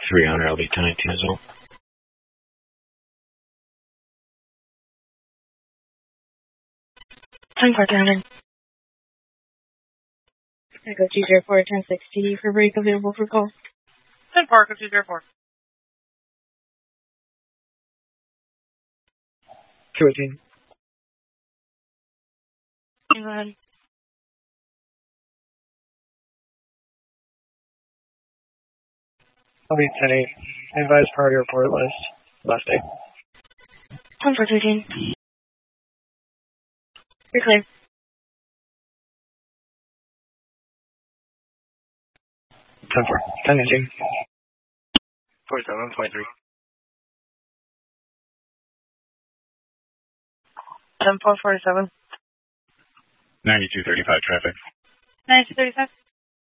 300, I'll be 1018 as well. 10-4, 300. Echo 204, 1060 for break available for call. 10-4, Echo 204. 218. Go ahead. I'll be 10-8. Advise priority report last day. 10-4, 13. You're clear. 10-4. 10-18. 47.3. 10-4, 47. 9235 traffic. 9235.